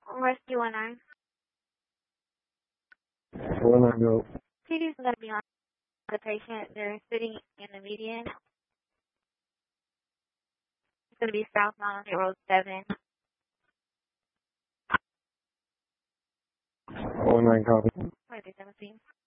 Rescue 19. 19 go. TD's going to be on the patient. They're sitting in the median. It's going to be southbound on Road 7. 19 copy. 2317.